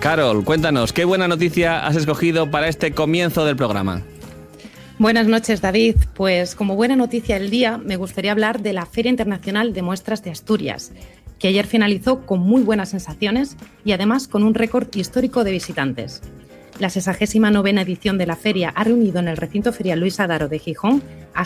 Carol, cuéntanos, ¿qué buena noticia has escogido para este comienzo del programa? Buenas noches, David. Pues como buena noticia del día, me gustaría hablar de la Feria Internacional de Muestras de Asturias, que ayer finalizó con muy buenas sensaciones y además con un récord histórico de visitantes. La 69ª edición de la feria ha reunido en el recinto ferial Luis Adaro de Gijón a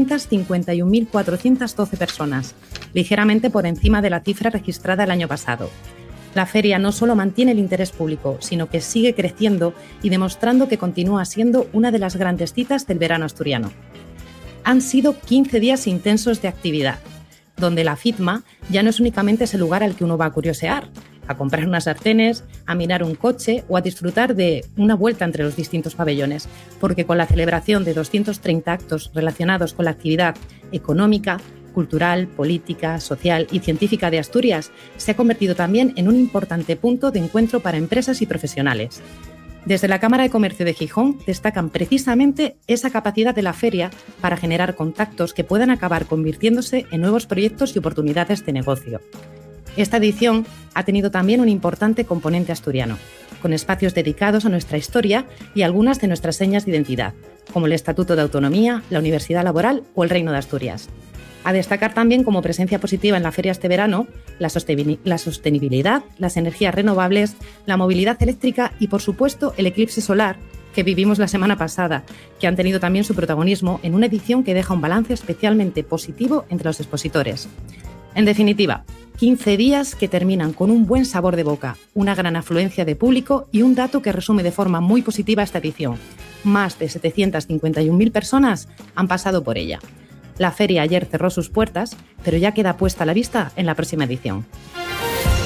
751.412 personas, ligeramente por encima de la cifra registrada el año pasado. La feria no solo mantiene el interés público, sino que sigue creciendo y demostrando que continúa siendo una de las grandes citas del verano asturiano. Han sido 15 días intensos de actividad, donde la FITMA ya no es únicamente ese lugar al que uno va a curiosear, a comprar unas sartenes, a mirar un coche o a disfrutar de una vuelta entre los distintos pabellones, porque con la celebración de 230 actos relacionados con la actividad económica, cultural, política, social y científica de Asturias, se ha convertido también en un importante punto de encuentro para empresas y profesionales. Desde la Cámara de Comercio de Gijón destacan precisamente esa capacidad de la feria para generar contactos que puedan acabar convirtiéndose en nuevos proyectos y oportunidades de negocio. Esta edición ha tenido también un importante componente asturiano, con espacios dedicados a nuestra historia y algunas de nuestras señas de identidad, como el Estatuto de Autonomía, la Universidad Laboral o el Reino de Asturias. A destacar también como presencia positiva en la feria este verano la sostenibilidad, las energías renovables, la movilidad eléctrica y, por supuesto, el eclipse solar que vivimos la semana pasada, que han tenido también su protagonismo en una edición que deja un balance especialmente positivo entre los expositores. En definitiva, 15 días que terminan con un buen sabor de boca, una gran afluencia de público y un dato que resume de forma muy positiva esta edición. Más de 751.000 personas han pasado por ella. La feria ayer cerró sus puertas, pero ya queda puesta la vista en la próxima edición.